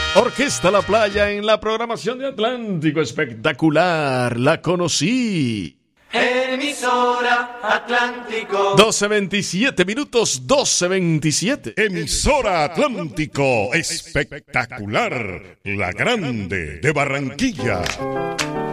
Orquesta La Playa en la programación de Atlántico. Espectacular, la conocí. Emisora Atlántico. 12:27 minutos, 12:27. Emisora Atlántico, espectacular, la grande de Barranquilla.